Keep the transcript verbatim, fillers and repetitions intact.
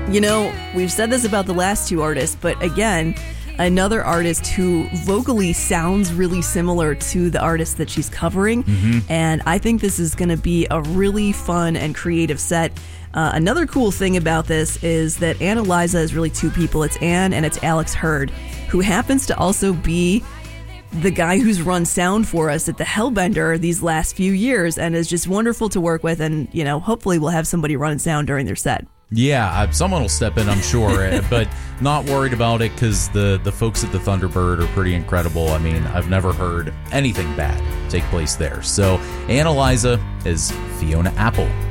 You know, we've said this about the last two artists, but again, another artist who vocally sounds really similar to the artist that she's covering. Mm-hmm. And I think this is going to be a really fun and creative set. Uh, another cool thing about this is that Annaliza is really two people. It's Anne and it's Alex Hurd, who happens to also be the guy who's run sound for us at the Hellbender these last few years and is just wonderful to work with. And, you know, hopefully we'll have somebody running sound during their set. Yeah, uh, someone will step in, I'm sure, but not worried about it because the, the folks at the Thunderbird are pretty incredible. I mean, I've never heard anything bad take place there. So, Annaliza is Fiona Apple.